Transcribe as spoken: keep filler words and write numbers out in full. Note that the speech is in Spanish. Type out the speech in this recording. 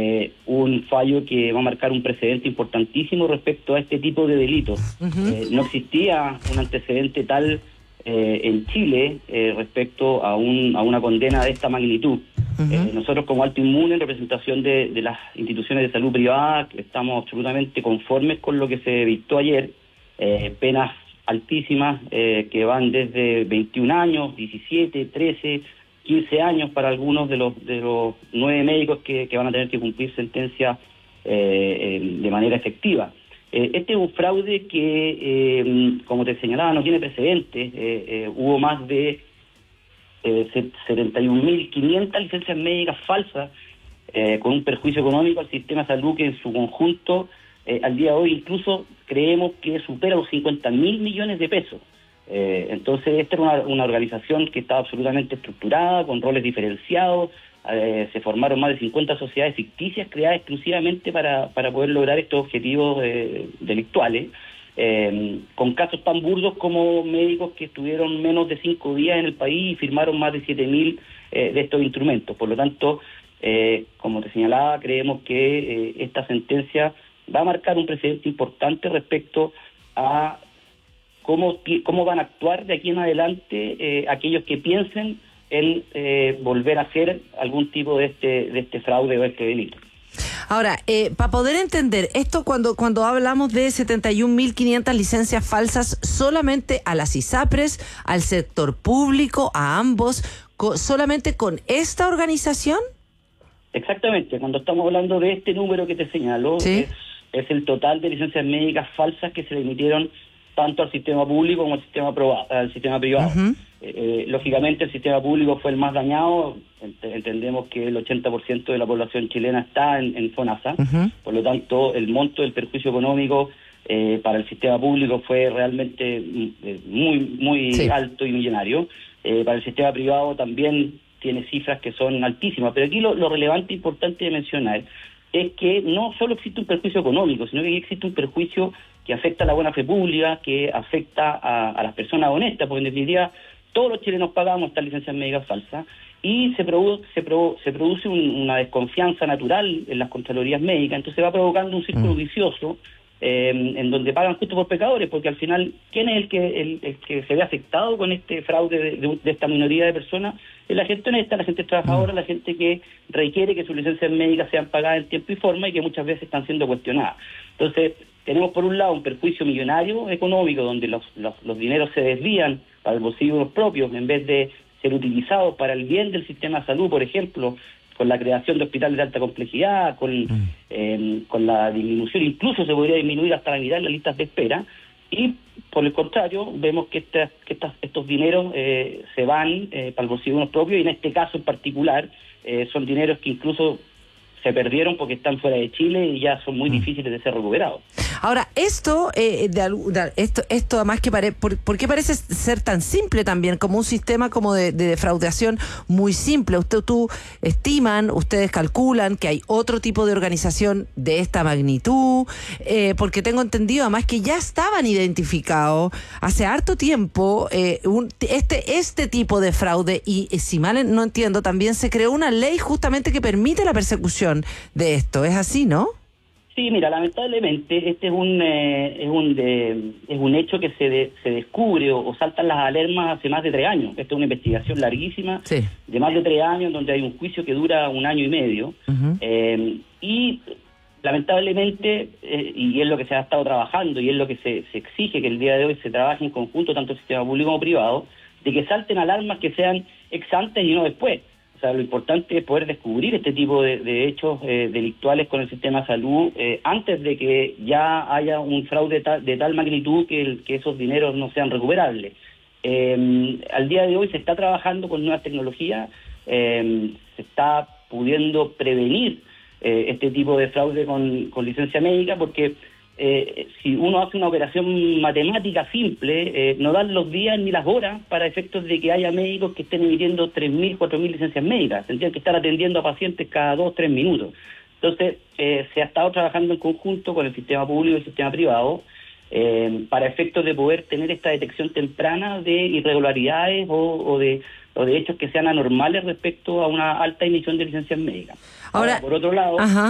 eh, un fallo que va a marcar un precedente importantísimo respecto a este tipo de delitos. Uh-huh. Eh, no existía un antecedente tal eh, en Chile eh, respecto a, un, a una condena de esta magnitud. Uh-huh. Eh, nosotros como Alto Inmune, en representación de, de las instituciones de salud privada, estamos absolutamente conformes con lo que se dictó ayer, eh, penas altísimas eh, que van desde veintiún años, diecisiete, trece, quince años para algunos de los de los nueve médicos que, que van a tener que cumplir sentencia eh, eh, de manera efectiva. Eh, este es un fraude que, eh, como te señalaba, no tiene precedentes. Eh, eh, hubo más de eh, setenta y un mil quinientas licencias médicas falsas eh, con un perjuicio económico al sistema de salud que en su conjunto eh, al día de hoy incluso creemos que supera los cincuenta mil millones de pesos. Eh, entonces esta era una, una organización que estaba absolutamente estructurada, con roles diferenciados. Eh, se formaron más de cincuenta sociedades ficticias creadas exclusivamente para, para poder lograr estos objetivos eh, delictuales, eh, con casos tan burdos como médicos que estuvieron menos de cinco días en el país y firmaron más de siete mil eh, de estos instrumentos. Por lo tanto, eh, como te señalaba, creemos que eh, esta sentencia va a marcar un precedente importante respecto a cómo, cómo van a actuar de aquí en adelante eh, aquellos que piensen en eh, volver a hacer algún tipo de este de este fraude o este delito. Ahora, eh, para poder entender esto, cuando cuando hablamos de setenta y un mil quinientas licencias falsas, solamente a las ISAPRES, al sector público, a ambos, co- solamente con esta organización. Exactamente, cuando estamos hablando de este número que te señalo, ¿sí? es, es el total de licencias médicas falsas que se le emitieron tanto al sistema público como al sistema, proba, al sistema privado. Uh-huh. Eh, lógicamente el sistema público fue el más dañado. Ent- entendemos que el ochenta por ciento de la población chilena está en, en FONASA. Uh-huh. Por lo tanto, el monto del perjuicio económico eh, para el sistema público fue realmente eh, muy muy sí. alto y millonario. Eh, para el sistema privado también tiene cifras que son altísimas. Pero aquí lo, lo relevante e importante de mencionar es que no solo existe un perjuicio económico, sino que aquí existe un perjuicio que afecta a la buena fe pública, que afecta a, a las personas honestas, porque en definitiva todos los chilenos pagamos estas licencias médicas falsas y se, produ- se, pro- se produce un, una desconfianza natural en las contralorías médicas, entonces va provocando un círculo mm. vicioso eh, en donde pagan justo por pecadores, porque al final, ¿quién es el que el, el que se ve afectado con este fraude de, de, de esta minoría de personas? Es la gente honesta, la gente trabajadora, mm. la gente que requiere que sus licencias médicas sean pagadas en tiempo y forma y que muchas veces están siendo cuestionadas. Entonces, tenemos por un lado un perjuicio millonario económico donde los, los, los dineros se desvían para el bolsillo de los propios en vez de ser utilizados para el bien del sistema de salud, por ejemplo, con la creación de hospitales de alta complejidad, con, mm. eh, con la disminución, incluso se podría disminuir hasta la mitad las listas de espera, y por el contrario, vemos que, esta, que estas, estos dineros eh, se van eh, para el bolsillo de los propios, y en este caso en particular eh, son dineros que incluso se perdieron porque están fuera de Chile y ya son muy mm. difíciles de ser recuperados. Ahora, esto, eh, de, de, esto, esto además que pare, por, ¿por qué parece ser tan simple también, como un sistema como de, de defraudación muy simple? Usted, tú estiman, ustedes calculan que hay otro tipo de organización de esta magnitud, eh, porque tengo entendido además que ya estaban identificados hace harto tiempo eh, un, este, este tipo de fraude y, eh, si mal no entiendo, también se creó una ley justamente que permite la persecución de esto. ¿Es así, no? Sí, mira, lamentablemente este es un eh, es un de, es un hecho que se de, se descubre o, o saltan las alarmas hace más de tres años. Esta es una investigación larguísima, sí. de más de tres años, donde hay un juicio que dura un año y medio. Uh-huh. Eh, y lamentablemente, eh, y es lo que se ha estado trabajando, y es lo que se, se exige que el día de hoy se trabaje en conjunto, tanto el sistema público como privado, de que salten alarmas que sean ex antes y no después. O sea, lo importante es poder descubrir este tipo de, de hechos eh, delictuales con el sistema de salud eh, antes de que ya haya un fraude tal, de tal magnitud que, el, que esos dineros no sean recuperables. Eh, al día de hoy se está trabajando con nuevas tecnologías, eh, se está pudiendo prevenir eh, este tipo de fraude con, con licencia médica, porque Eh, si uno hace una operación matemática simple, eh, no dan los días ni las horas para efectos de que haya médicos que estén emitiendo tres mil, cuatro mil licencias médicas. Tendrían que estar atendiendo a pacientes cada dos, tres minutos. Entonces, eh, se ha estado trabajando en conjunto con el sistema público y el sistema privado eh, para efectos de poder tener esta detección temprana de irregularidades o, o de o de hechos que sean anormales respecto a una alta emisión de licencias médicas. Ahora, Ahora por otro lado... Ajá.